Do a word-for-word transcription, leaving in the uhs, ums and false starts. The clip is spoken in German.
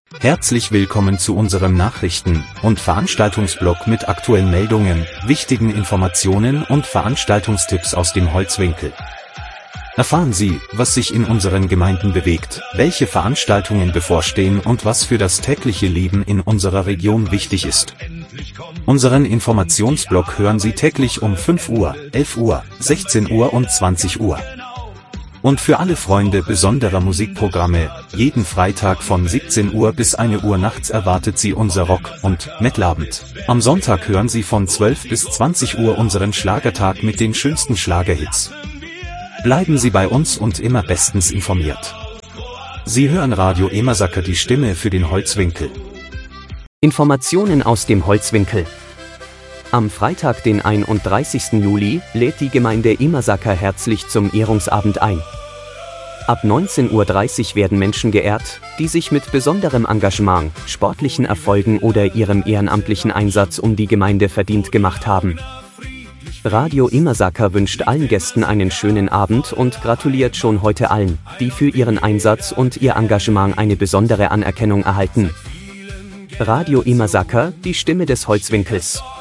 Herzlich willkommen zu unserem Nachrichten- und Veranstaltungsblog mit aktuellen Meldungen, wichtigen Informationen und Veranstaltungstipps aus dem Holzwinkel. Erfahren Sie, was sich in unseren Gemeinden bewegt, welche Veranstaltungen bevorstehen und was für das tägliche Leben in unserer Region wichtig ist. Unseren Informationsblog hören Sie täglich um fünf Uhr, elf Uhr, sechzehn Uhr und zwanzig Uhr. Und für alle Freunde besonderer Musikprogramme, jeden Freitag von siebzehn Uhr bis ein Uhr nachts erwartet Sie unser Rock- und Metalabend. Am Sonntag hören Sie von zwölf bis zwanzig Uhr unseren Schlagertag mit den schönsten Schlagerhits. Bleiben Sie bei uns und immer bestens informiert. Sie hören Radio Emersaker, die Stimme für den Holzwinkel. Informationen aus dem Holzwinkel. Am Freitag, den einunddreißigsten Juli, lädt die Gemeinde Emersaker herzlich zum Ehrungsabend ein. Ab neunzehn Uhr dreißig werden Menschen geehrt, die sich mit besonderem Engagement, sportlichen Erfolgen oder ihrem ehrenamtlichen Einsatz um die Gemeinde verdient gemacht haben. Radio Emersaker wünscht allen Gästen einen schönen Abend und gratuliert schon heute allen, die für ihren Einsatz und ihr Engagement eine besondere Anerkennung erhalten. Radio Emersaker, die Stimme des Holzwinkels.